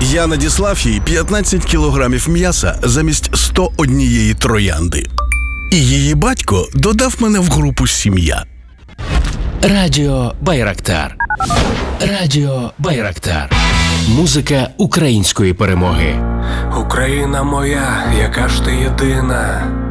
Я надіслав їй 15 кілограмів м'яса замість 101 троянди. І її батько додав мене в групу «Сім'я». Радіо Байрактар. Радіо Байрактар. Музика української перемоги. Україна моя, яка ж ти єдина.